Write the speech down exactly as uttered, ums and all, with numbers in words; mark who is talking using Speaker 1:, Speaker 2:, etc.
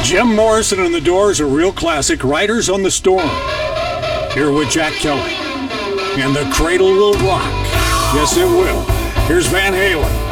Speaker 1: Jim Morrison and the Doors, a real classic. Riders on the Storm. Here with Jack Kelly. And the cradle will rock. Yes, it will. Here's Van Halen.